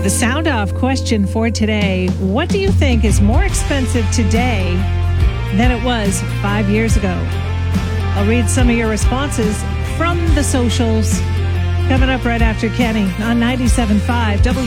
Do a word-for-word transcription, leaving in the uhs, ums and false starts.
The sound off question for today: what do you think is more expensive today than it was five years ago? I'll read some of your responses from the socials coming up right after Kenny on ninety-seven point five W